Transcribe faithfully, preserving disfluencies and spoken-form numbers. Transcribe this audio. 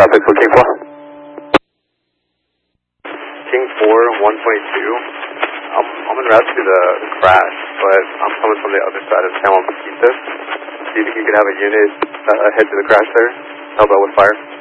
traffic for King four. King four, one twenty-two. I'm, I'm en route to the crash, but I'm coming from the other side of San Juan Paquitas. Do you think you could have a unit uh, head to the crash there? Help out with fire?